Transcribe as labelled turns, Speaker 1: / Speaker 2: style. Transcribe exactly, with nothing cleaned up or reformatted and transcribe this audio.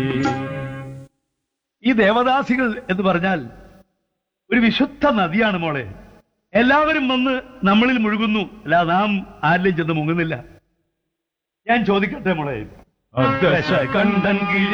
Speaker 1: ഈ ദേവദാസികൾ എന്ന് പറഞ്ഞാൽ ഒരു വിശുദ്ധ നദിയാണ് മോളെ. എല്ലാവരും വന്ന് നമ്മളിൽ മുഴുകുന്നു, അല്ല നാം ആരിലും ചെന്ന് മുങ്ങുന്നില്ല. ഞാൻ ചോദിക്കട്ടെ മോളെ, കണ്ടൻ